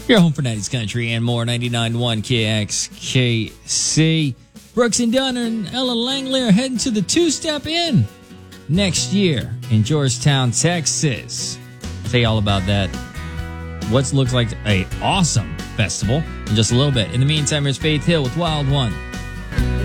Your home for 90s country and more. 99.1 KXKC. Brooks and Dunn and Ella Langley are heading to the Two-Step Inn next year in Georgetown, Texas. I'll tell you all about that. What looks like a awesome festival in just a little bit. In the meantime, here's Faith Hill with Wild One.